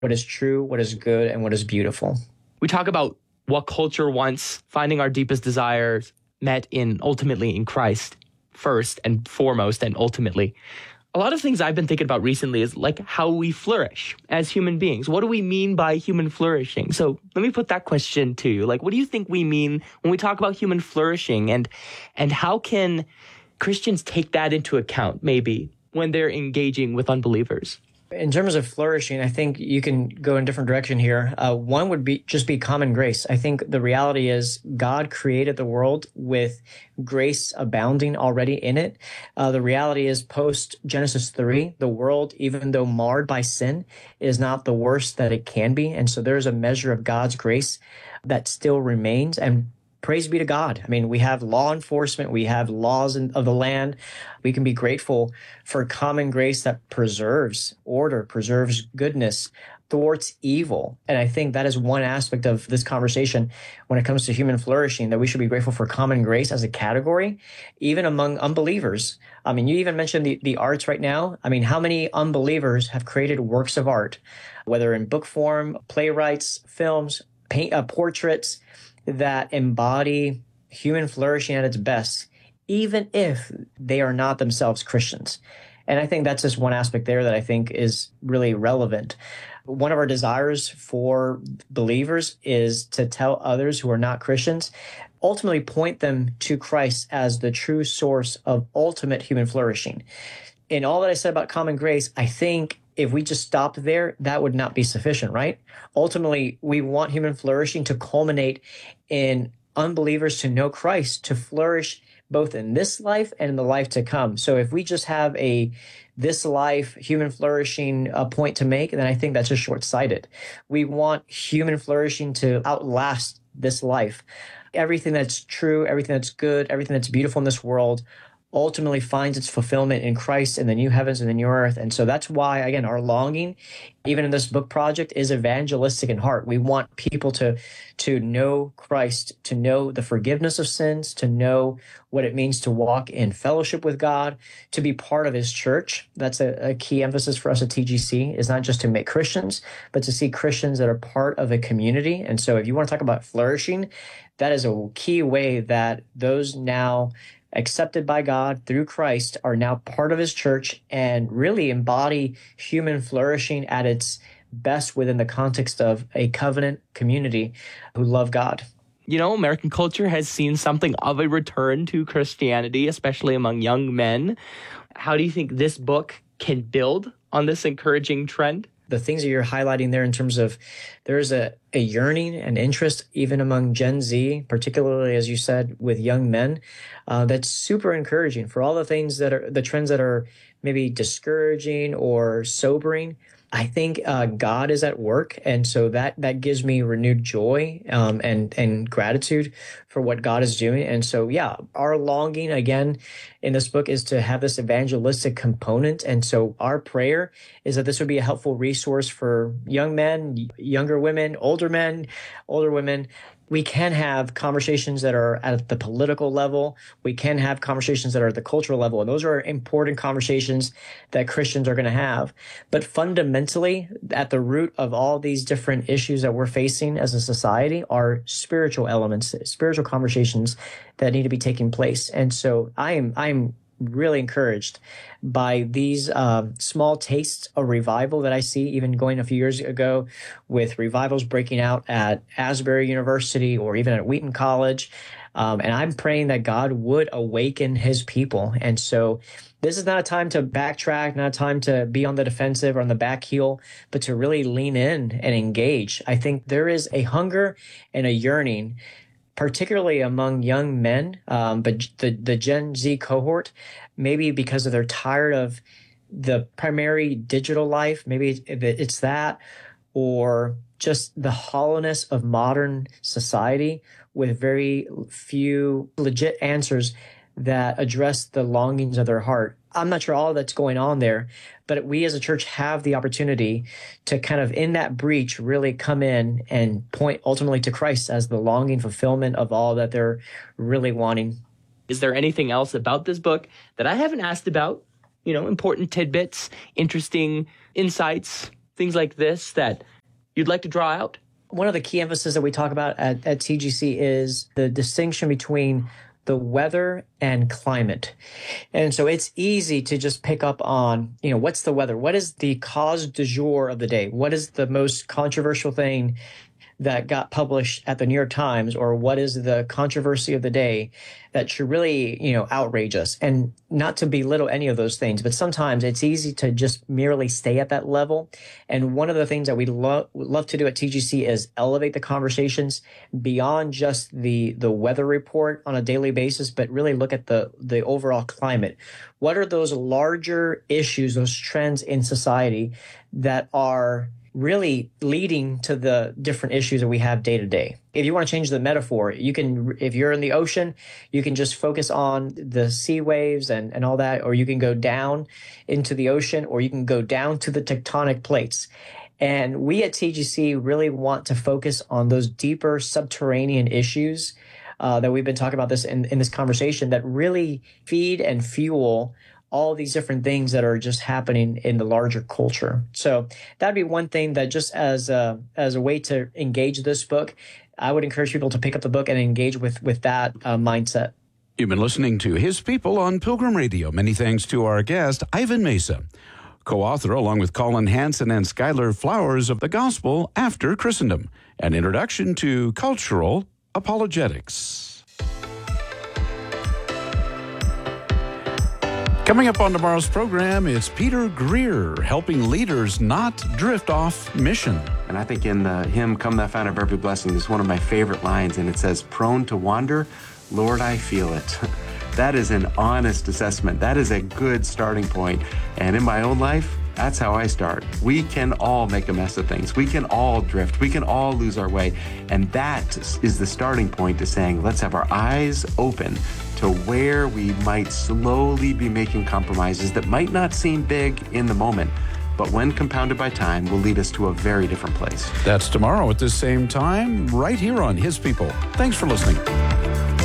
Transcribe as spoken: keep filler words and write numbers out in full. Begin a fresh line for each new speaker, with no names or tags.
what is true, what is good, and what is beautiful.
We talk about what culture wants, finding our deepest desires met in ultimately in Christ, first and foremost and ultimately. A lot of things I've been thinking about recently is like how we flourish as human beings. What do we mean by human flourishing? So let me put that question to you. Like, what do you think we mean when we talk about human flourishing, and and how can Christians take that into account maybe when they're engaging with unbelievers?
In terms of flourishing, I think you can go in a different direction here. Uh, one would be just be common grace. I think the reality is God created the world with grace abounding already in it. Uh, the reality is post Genesis three, the world, even though marred by sin, is not the worst that it can be. And so there's a measure of God's grace that still remains. And praise be to God. I mean, we have law enforcement. We have laws in, of the land. We can be grateful for common grace that preserves order, preserves goodness, thwarts evil. And I think that is one aspect of this conversation when it comes to human flourishing, that we should be grateful for common grace as a category, even among unbelievers. I mean, you even mentioned the, the arts right now. I mean, how many unbelievers have created works of art, whether in book form, playwrights, films, paint, uh, portraits, that embody human flourishing at its best, even if they are not themselves Christians. And I think that's just one aspect there that I think is really relevant. One of our desires for believers is to tell others who are not Christians, ultimately point them to Christ as the true source of ultimate human flourishing. In all that I said about common grace, I think if we just stopped there, that would not be sufficient, right? Ultimately, we want human flourishing to culminate in unbelievers to know Christ, to flourish both in this life and in the life to come. So if we just have a this life human flourishing uh, point to make, then I think that's just short-sighted. We want human flourishing to outlast this life. Everything that's true, everything that's good, everything that's beautiful in this world ultimately finds its fulfillment in Christ in the new heavens and the new earth. And so that's why, again, our longing, even in this book project, is evangelistic in heart. We want people to, to know Christ, to know the forgiveness of sins, to know what it means to walk in fellowship with God, to be part of his church. That's a, a key emphasis for us at T G C, is not just to make Christians, but to see Christians that are part of a community. And so if you want to talk about flourishing, that is a key way that those now accepted by God through Christ are now part of his church and really embody human flourishing at its best within the context of a covenant community who love God.
You know, American culture has seen something of a return to Christianity, especially among young men. How do you think this book can build on this encouraging trend?
The things that you're highlighting there in terms of there's a, a yearning and interest even among Gen Z, particularly, as you said, with young men, uh, that's super encouraging. For all the things that are the trends that are maybe discouraging or sobering, I think uh, God is at work, and so that that gives me renewed joy um, and and gratitude for what God is doing. And so, yeah, our longing again in this book is to have this evangelistic component. And so, our prayer is that this would be a helpful resource for young men, younger women, older men, older women. We can have conversations that are at the political level. We can have conversations that are at the cultural level. And those are important conversations that Christians are going to have. But fundamentally, at the root of all these different issues that we're facing as a society are spiritual elements, spiritual conversations that need to be taking place. And so I am, I am really encouraged by these um, small tastes of revival that I see, even going a few years ago with revivals breaking out at Asbury University or even at Wheaton College. Um, and I'm praying that God would awaken his people. And so this is not a time to backtrack, not a time to be on the defensive or on the back heel, but to really lean in and engage. I think there is a hunger and a yearning, particularly among young men, um, but the, the Gen Z cohort, maybe because of they're tired of the primary digital life, maybe it's that, or just the hollowness of modern society with very few legit answers that address the longings of their heart. I'm not sure all that's going on there, but we as a church have the opportunity to kind of in that breach really come in and point ultimately to Christ as the longing fulfillment of all that they're really wanting.
Is there anything else about this book that I haven't asked about? You know, important tidbits, interesting insights, things like this that you'd like to draw out?
One of the key emphasis that we talk about at, at T G C is the distinction between the weather and climate. And so it's easy to just pick up on, you know, what's the weather? What is the cause du jour of the day? What is the most controversial thing that got published at the New York Times, or what is the controversy of the day that should really, you know, outrage us? And not to belittle any of those things, but sometimes it's easy to just merely stay at that level. And one of the things that we lo- love to do at T G C is elevate the conversations beyond just the, the weather report on a daily basis, but really look at the, the overall climate. What are those larger issues, those trends in society that are really leading to the different issues that we have day to day? If you want to change the metaphor, you can, if you're in the ocean, you can just focus on the sea waves and, and all that, or you can go down into the ocean, or you can go down to the tectonic plates. And we at T G C really want to focus on those deeper subterranean issues uh, that we've been talking about this in, in this conversation that really feed and fuel all these different things that are just happening in the larger culture. So that'd be one thing that, just as a, as a way to engage this book, I would encourage people to pick up the book and engage with, with that uh, mindset.
You've been listening to His People on Pilgrim Radio. Many thanks to our guest, Ivan Mesa, co-author along with Colin Hansen and Skylar Flowers of The Gospel After Christendom, an introduction to cultural apologetics. Coming up on tomorrow's program is Peter Greer, helping leaders not drift off mission.
And I think in the hymn, Come Thou Fount of Every Blessing, is one of my favorite lines, and it says, prone to wander, Lord, I feel it. That is an honest assessment. That is a good starting point. And in my own life, that's how I start. We can all make a mess of things. We can all drift. We can all lose our way. And that is the starting point to saying, let's have our eyes open to where we might slowly be making compromises that might not seem big in the moment, but when compounded by time will lead us to a very different place.
That's tomorrow at this same time, right here on His People. Thanks for listening.